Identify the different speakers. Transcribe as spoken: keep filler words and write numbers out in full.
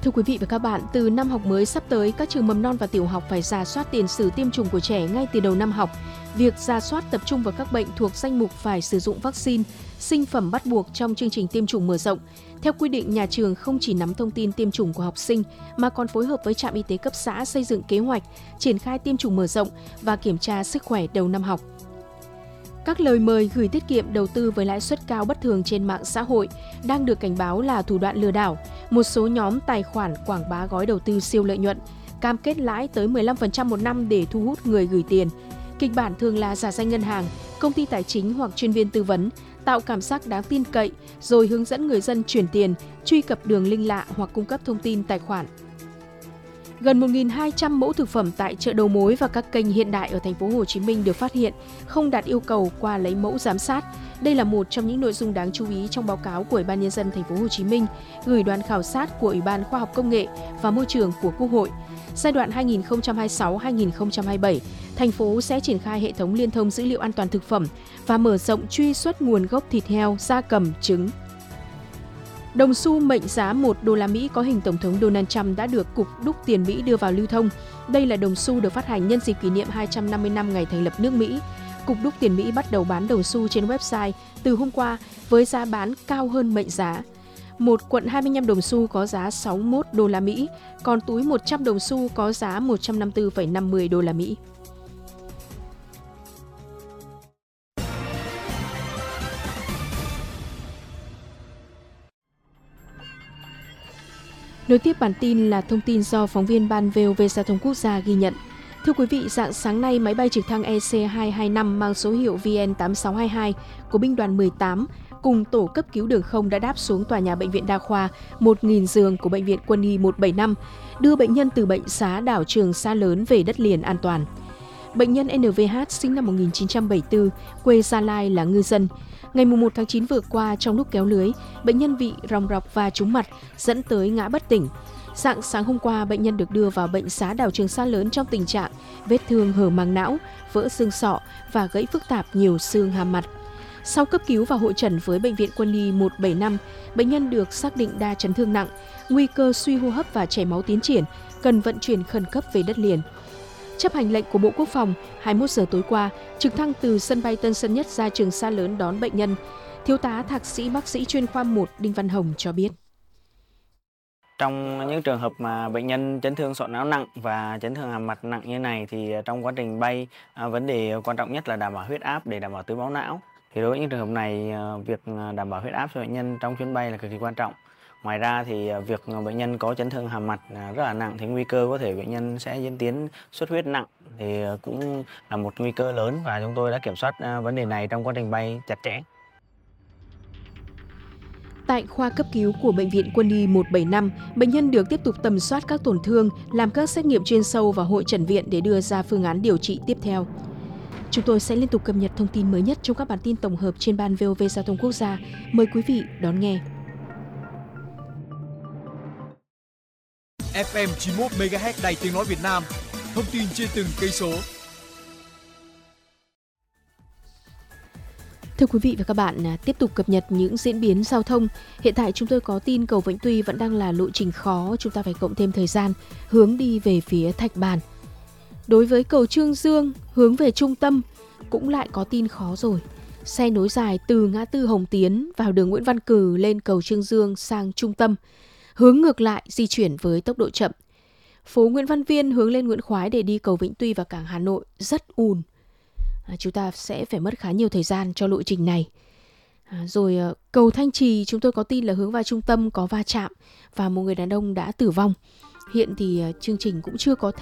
Speaker 1: Thưa quý vị và các bạn, từ năm học mới sắp tới, các trường mầm non và tiểu học phải rà soát tiền sử tiêm chủng của trẻ ngay từ đầu năm học. Việc rà soát tập trung vào các bệnh thuộc danh mục phải sử dụng vaccine, sinh phẩm bắt buộc trong chương trình tiêm chủng mở rộng. Theo quy định, nhà trường không chỉ nắm thông tin tiêm chủng của học sinh mà còn phối hợp với trạm y tế cấp xã xây dựng kế hoạch, triển khai tiêm chủng mở rộng và kiểm tra sức khỏe đầu năm học. Các lời mời gửi tiết kiệm đầu tư với lãi suất cao bất thường trên mạng xã hội đang được cảnh báo là thủ đoạn lừa đảo. Một số nhóm tài khoản quảng bá gói đầu tư siêu lợi nhuận, cam kết lãi tới mười lăm phần trăm một năm để thu hút người gửi tiền. Kịch bản thường là giả danh ngân hàng, công ty tài chính hoặc chuyên viên tư vấn, tạo cảm giác đáng tin cậy, rồi hướng dẫn người dân chuyển tiền, truy cập đường link lạ hoặc cung cấp thông tin tài khoản. Gần một nghìn hai trăm mẫu thực phẩm tại chợ đầu mối và các kênh hiện đại ở thành phố Hồ Chí Minh được phát hiện không đạt yêu cầu qua lấy mẫu giám sát. Đây là một trong những nội dung đáng chú ý trong báo cáo của Ủy ban nhân dân thành phố Hồ Chí Minh gửi đoàn khảo sát của Ủy ban Khoa học Công nghệ và Môi trường của Quốc hội. Giai đoạn hai nghìn không trăm hai mươi sáu đến hai nghìn không trăm hai mươi bảy, thành phố sẽ triển khai hệ thống liên thông dữ liệu an toàn thực phẩm và mở rộng truy xuất nguồn gốc thịt heo, gia cầm, trứng. Đồng xu mệnh giá một đô la Mỹ có hình Tổng thống Donald Trump đã được Cục Đúc Tiền Mỹ đưa vào lưu thông. Đây là đồng xu được phát hành nhân dịp kỷ niệm hai trăm năm mươi năm ngày thành lập nước Mỹ. Cục Đúc Tiền Mỹ bắt đầu bán đồng xu trên website từ hôm qua với giá bán cao hơn mệnh giá. Một cuộn hai mươi lăm đồng xu có giá sáu mươi mốt đô la Mỹ, còn túi một trăm đồng xu có giá một trăm năm mươi tư phẩy năm mươi đô la Mỹ. Nối tiếp bản tin là thông tin do phóng viên Ban vê o vê Giao thông Quốc gia ghi nhận. Thưa quý vị, rạng sáng nay, máy bay trực thăng E C hai hai năm mang số hiệu V N tám sáu hai hai của binh đoàn mười tám cùng tổ cấp cứu đường không đã đáp xuống tòa nhà Bệnh viện Đa khoa một nghìn giường của Bệnh viện Quân y một bảy năm, đưa bệnh nhân từ bệnh xá đảo Trường Sa Lớn về đất liền an toàn. Bệnh nhân N V H sinh năm một nghìn chín trăm bảy mươi tư, quê Gia Lai là ngư dân. Ngày mùng một tháng chín vừa qua, trong lúc kéo lưới, bệnh nhân bị ròng rọc và trúng mặt, dẫn tới ngã bất tỉnh. Rạng sáng hôm qua, bệnh nhân được đưa vào bệnh xá đảo Trường Sa Lớn trong tình trạng vết thương hở màng não, vỡ xương sọ và gãy phức tạp nhiều xương hàm mặt. Sau cấp cứu và hội chẩn với Bệnh viện Quân y một bảy năm, bệnh nhân được xác định đa chấn thương nặng, nguy cơ suy hô hấp và chảy máu tiến triển, cần vận chuyển khẩn cấp về đất liền. Chấp hành lệnh của Bộ Quốc phòng, hai mươi mốt giờ tối qua, trực thăng từ sân bay Tân Sơn Nhất ra Trường Sa Lớn đón bệnh nhân. Thiếu tá Thạc sĩ bác sĩ chuyên khoa một Đinh Văn Hồng cho biết.
Speaker 2: Trong những trường hợp mà bệnh nhân chấn thương sọ não nặng và chấn thương hàm mặt nặng như này thì trong quá trình bay, vấn đề quan trọng nhất là đảm bảo huyết áp để đảm bảo tưới máu não. Thì đối với những trường hợp này, việc đảm bảo huyết áp cho bệnh nhân trong chuyến bay là cực kỳ quan trọng. Ngoài ra thì việc bệnh nhân có chấn thương hàm mặt rất là nặng thì nguy cơ có thể bệnh nhân sẽ diễn tiến xuất huyết nặng thì cũng là một nguy cơ lớn và chúng tôi đã kiểm soát vấn đề này trong quá trình bay chặt chẽ.
Speaker 1: Tại khoa cấp cứu của Bệnh viện Quân y một bảy năm, bệnh nhân được tiếp tục tầm soát các tổn thương, làm các xét nghiệm chuyên sâu và hội chẩn viện để đưa ra phương án điều trị tiếp theo. Chúng tôi sẽ liên tục cập nhật thông tin mới nhất trong các bản tin tổng hợp trên Ban vê o vê Giao thông Quốc gia. Mời quý vị đón nghe.
Speaker 3: ép em chín mươi mốt mê ga héc Đài Tiếng nói Việt Nam. Thông tin trên từng cây số.
Speaker 1: Thưa quý vị và các bạn, tiếp tục cập nhật những diễn biến giao thông. Hiện tại chúng tôi có tin cầu Vĩnh Tuy vẫn đang là lộ trình khó, chúng ta phải cộng thêm thời gian hướng đi về phía Thạch Bàn. Đối với cầu Trương Dương hướng về trung tâm cũng lại có tin khó rồi. Xe nối dài từ ngã tư Hồng Tiến vào đường Nguyễn Văn Cừ lên cầu Trương Dương sang trung tâm. Hướng ngược lại di chuyển với tốc độ chậm. Phố Nguyễn Văn Viên hướng lên Nguyễn Khoái để đi cầu Vĩnh Tuy và cảng Hà Nội rất ùn. À, chúng ta sẽ phải mất khá nhiều thời gian cho lộ trình này. À, rồi cầu Thanh Trì chúng tôi có tin là hướng vào trung tâm có va chạm và một người đàn ông đã tử vong. Hiện thì chương trình cũng chưa có